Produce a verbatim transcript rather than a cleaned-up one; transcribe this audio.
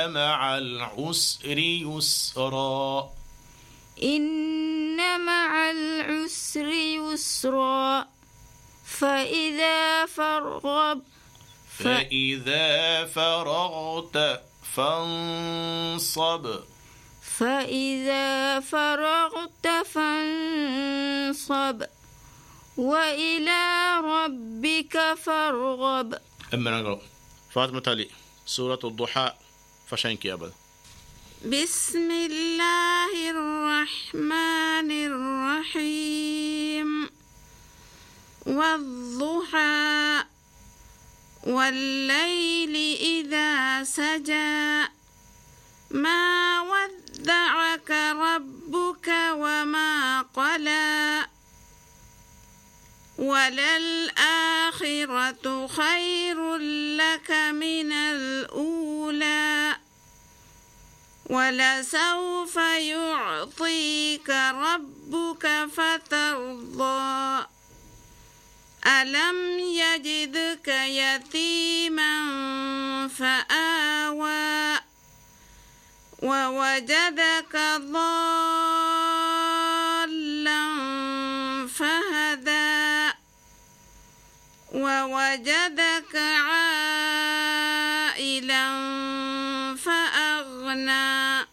مع العسر يسرا إن مع العسر يسرا فإذا فرغت فإذا فرغت فانصب فإذا فرغت فانصب وإلى ربك فارغب. أما نقرأ فاطمة تالي سورة الضحى فشانك يا أبدا. بسم الله الرحمن الرحيم والضحى والليل إذا سجى ما ودعك ربك وما قلى وللآخرة خير لك من الأولى ولسوف يعطيك ربك فترضى ألم يجدك يتيما فآوى ووجدك ضالا فهدى ووجدك عائلا فأغنى